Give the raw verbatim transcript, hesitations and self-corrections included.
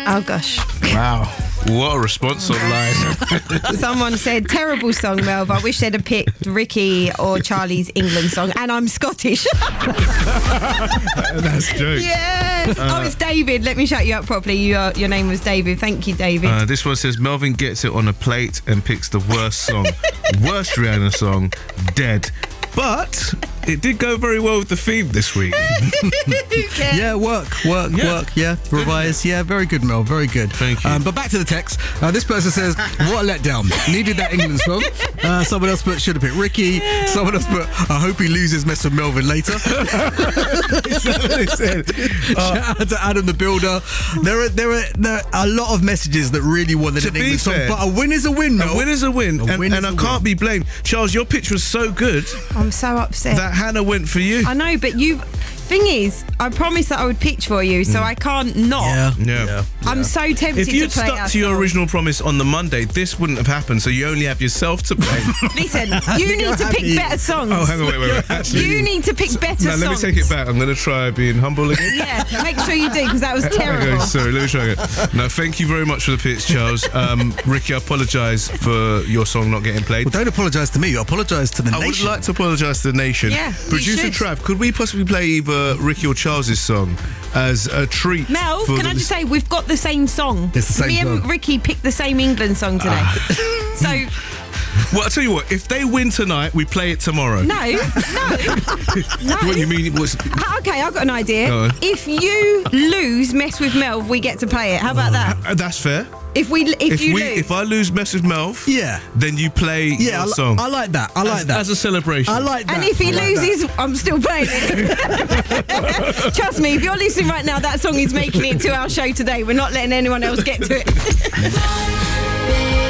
Oh, gosh. Wow. What a response online. Someone said, terrible song, Melv. I wish they'd have picked Ricky or Charlie's England song. And I'm Scottish. That's a joke. Yes. Uh, oh, it's David. Let me shout you up properly. You are, your name was David. Thank you, David. Uh, this one says, Melvin gets it on a plate and picks the worst song. Worst Rihanna song, Dead. But it did go very well with the theme this week. Yeah, yeah work, work, yeah. work, yeah. Revise, yeah, very good, Mel, very good. Thank you. Um, but back to the text. Uh, this person says, what a letdown. Needed that England song. Uh, someone else put, should have picked Ricky. Someone else put, I hope he loses, mess with Melvin later. Is that what they said? Uh, Shout out to Adam the Builder. There are, there, are, there are a lot of messages that really wanted an England song. But a win is a win, Mel. A win is a win. A and win and I can't win. be blamed. Charles, your pitch was so good. I'm so upset. That Hannah went for you. I know, but you... Thing is, I promised that I would pitch for you, so mm. I can't not. Yeah. Yeah. yeah. I'm so tempted to play. If you'd stuck to your original promise on the Monday, this wouldn't have happened, so you only have yourself to blame. Listen, you need to pick better songs. Oh, hang on, wait, wait, wait. Actually, you need to pick better no, songs. Let me take it back. I'm going to try being humble again. Yeah, make sure you do, because that was terrible. Okay, sorry, let me try again. No, thank you very much for the pitch, Charles. Um, Ricky, I apologise for your song not getting played. Well, don't apologise to me. Apologise to the I nation. I would like to apologise to the nation. Yeah, Producer Trav, could we possibly play either Ricky or Charles' song as a treat? Mel, for can the... I just say, we've got the same song. It's the same Me song. and Ricky picked the same England song today. Uh. So... Well, I'll tell you what, if they win tonight, we play it tomorrow. No, no, no. What do you mean it was... Okay, I've got an idea. Go on. If you lose Mess with Melv, we get to play it. How about that? Uh, that's fair. If we, if, If you we, lose, if I lose Mess with Melv, yeah, then you play yeah, your I, li- song. I like that. I like as, that as a celebration. I like that. and if he I like loses, that. I'm still playing it. Trust me, if you're listening right now, that song is making it to our show today. We're not letting anyone else get to it.